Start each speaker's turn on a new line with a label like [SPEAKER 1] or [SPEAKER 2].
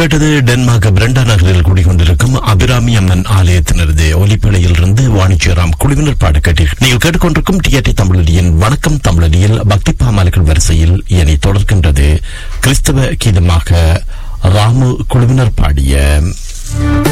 [SPEAKER 1] கேட்டது டென்மார்க் பிரண்டா நகரில் கூடிக்கொண்டிருக்கும் அபிராமி அம்மன் ஆலயத்தினரது ஒலிப்பிழையில் இருந்து வாணிஜ்யராம் குழுவினர் பாட கேட்டீர்கள். நீங்கள் கேட்டுக்கொண்டிருக்கும் டிஆர்டி தமிழடியின் வணக்கம் தமிழடியில் பக்தி பாமாலைகள் வரிசையில் இனி தொடர்கின்றது கிறிஸ்தவ கீதமாக ராமு குழுவினர் பாடிய